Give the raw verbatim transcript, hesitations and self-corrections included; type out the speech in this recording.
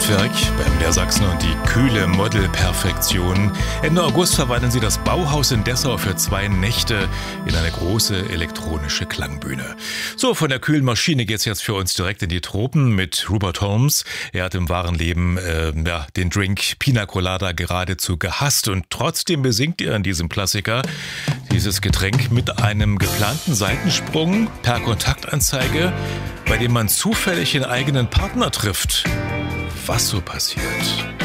Kraftwerk beim der Sachsen und die kühle Model-Perfektion. Ende August verwandeln sie das Bauhaus in Dessau für zwei Nächte in eine große elektronische Klangbühne. So, von der kühlen Maschine geht's jetzt für uns direkt in die Tropen mit Rupert Holmes. Er hat im wahren Leben äh, ja, den Drink Pina Colada geradezu gehasst und trotzdem besingt er in diesem Klassiker dieses Getränk mit einem geplanten Seitensprung per Kontaktanzeige, bei dem man zufällig den eigenen Partner trifft. Was so passiert?